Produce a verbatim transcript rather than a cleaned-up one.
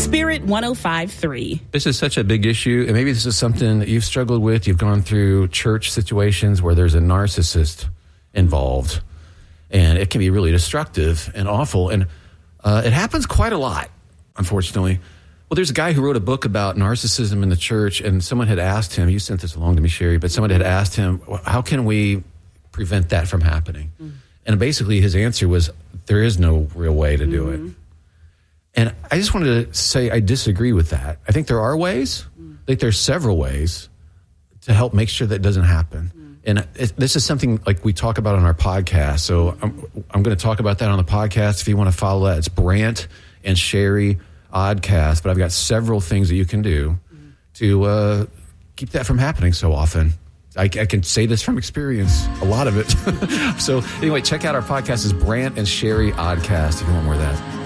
Spirit one oh five point three. This is such a big issue, and maybe this is something that you've struggled with. You've gone through church situations where there's a narcissist involved, and it can be really destructive and awful, and uh, it happens quite a lot, unfortunately. Well, there's a guy who wrote a book about narcissism in the church, and someone had asked him, you sent this along to me, Sherry, but someone had asked him, how can we prevent that from happening? Mm. And basically his answer was, there is no real way to do mm-hmm. it. And I just wanted to say I disagree with that. I think there are ways. Mm. I think there's several ways to help make sure that doesn't happen. Mm. And it, this is something like we talk about on our podcast. So I'm, I'm going to talk about that on the podcast. If you want to follow that, it's Brant and Sherry Oddcast, but I've got several things that you can do mm-hmm. to uh, keep that from happening so often. I, I can say this from experience, a lot of it. So anyway, check out our podcast. It's Brant and Sherry Oddcast if you want more of that.